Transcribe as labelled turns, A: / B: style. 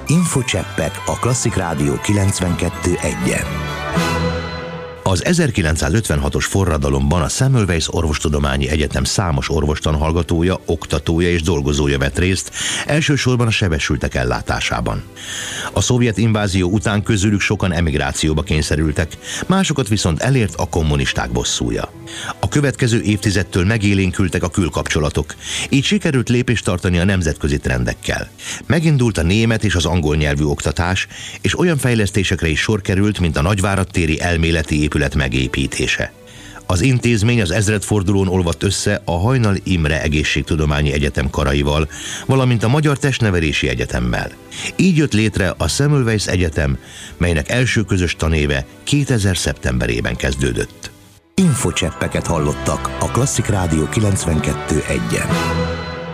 A: Infocseppek a Klasszik Rádió 92.1-en. Az 1956-os forradalomban a Semmelweis Orvostudományi Egyetem számos orvostanhallgatója, oktatója és dolgozója vett részt, elsősorban a sebesültek ellátásában. A szovjet invázió után közülük sokan emigrációba kényszerültek, másokat viszont elért a kommunisták bosszúja. A következő évtizedtől megélénkültek a külkapcsolatok, így sikerült lépést tartani a nemzetközi trendekkel. Megindult a német és az angol nyelvű oktatás, és olyan fejlesztésekre is sor került, mint a Nagyvárad téri elméleti épület megépítése. Az intézmény az ezredfordulón olvadt össze a Hajnal Imre Egészségtudományi Egyetem karaival, valamint a Magyar Testnevelési Egyetemmel. Így jött létre a Semmelweis Egyetem, melynek első közös tanéve 2000. szeptemberében kezdődött. Infocseppeket hallottak a Klasszik Rádió 92.1-en.